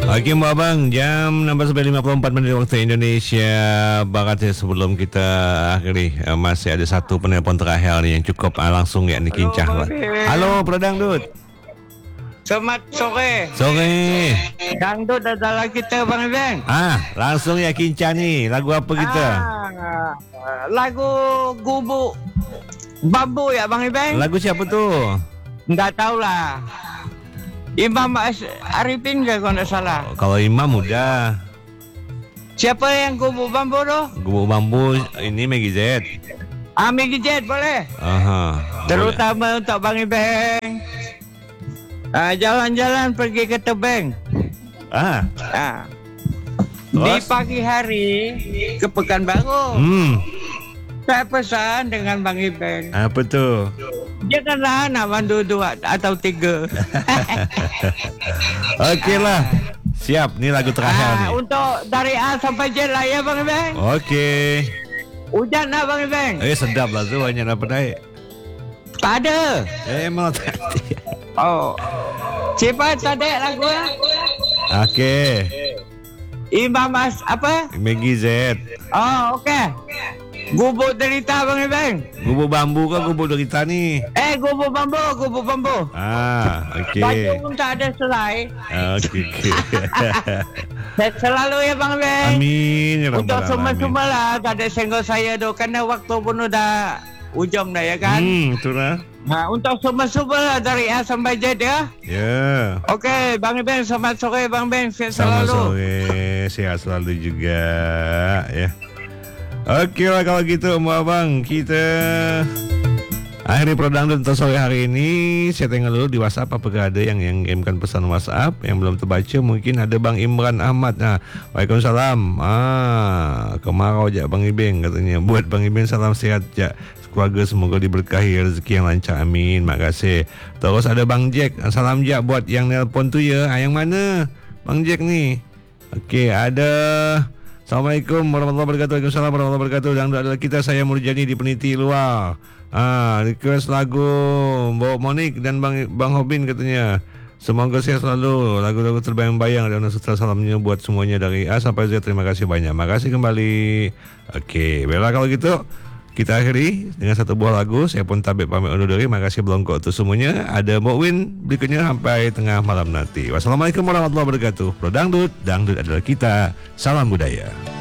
Okey Mbak Abang, jam 16.54 waktu Indonesia Barat. Sebelum kita akhiri, masih ada satu penelpon terakhir ni yang cukup langsung ya ni kincah. Halo Pradangdut. Selamat sore. Sore. Dangdut adalah kita Bang Ibeng. Langsung ya kincah ni. Lagu apa kita? Lagu Gubuk Bambu ya Bang Ibeng. Lagu siapa tu? Enggak tahulah. Imam Arifin ke kalau tak salah. Kalau Imam udah. Siapa yang Gubuk Bambu tu? Gubuk Bambu ini Maggie Z. Maggie Z boleh. Terutama boleh untuk Bang Ibeng. Jalan-jalan pergi ke tebing. Di pagi hari ke Pekanbaru. Saya pesan dengan Bang Ibeng. Apa tu? Janganlah nak mandu 2 atau 3. Okeylah. Siap, ni lagu terakhir ni. Untuk dari A sampai Z lah ya Bang Ibeng. Okey. Hujan lah Bang Ibeng. Sedap lah tu, banyak dapat naik. Tak ada. Memang tak ada. Cepat tadi lagu ya. Okey. Imam apa? Maggie Z. Okey. Gubuk derita Bang Ibeng. Gubuk bambu ke gubuk derita ni? Gubuk bambu. Okey. Baju pun tak ada selai. Okey. Saya selalu ya Bang Ibeng. Amin ya rabbal Untuk alamin. semua lah tak ada senggol saya tu kerana waktu pun dah ujung dah ya kan. Betul lah. Untuk semua dari A sampai Z ya. Ya. Okey, Bang Ibeng, selamat sore Bang Ibeng, sehat Selamat selalu. sore, sehat selalu juga ya. Okey lah kalau gitu Mbak Abang, kita akhiri Pradangdut untuk sore hari ini. Saya tengok dulu di WhatsApp apakah ada yang kirimkan pesan WhatsApp yang belum terbaca. Mungkin ada Bang Imran Ahmad. Waalaikumsalam. Kemarau je Bang Ibeng katanya. Buat Bang Ibeng salam sehat je. Keluarga semoga diberkahi, rezeki yang lancar, amin. Mak kasih. Terus ada Bang Jack. Salam Jack buat yang nelpon tu ya. Yang mana Bang Jack ni? Okey, ada. Assalamualaikum warahmatullahi wabarakatuh. Waalaikumsalam warahmatullahi wabarakatuh. Dangdut adalah kita, saya Murjani di Peniti luar. Request lagu Mbak Monik dan Bang Hobin katanya. Semoga sehat selalu. Lagu-lagu terbayang-bayang dan sutra salamnya buat semuanya dari A sampai Z. Terima kasih banyak. Makasih kembali. Okey, baiklah kalau gitu kita akhiri dengan satu buah lagu. Saya pun tabik pamit undur diri. Makasih belongkok untuk semuanya. Ada Mbok Win berikutnya sampai tengah malam nanti. Wassalamualaikum warahmatullahi wabarakatuh. Pro Dangdut, Dangdut adalah kita. Salam budaya.